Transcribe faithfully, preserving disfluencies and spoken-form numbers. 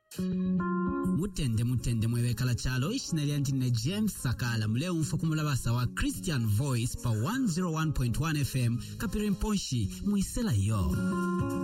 Mutende mutende mwebekala chalo ishinali antine James Sakala mleo mfa kumulabasa wa Christian Voice pa one oh one point one F M Kapirimposhi muisela yo.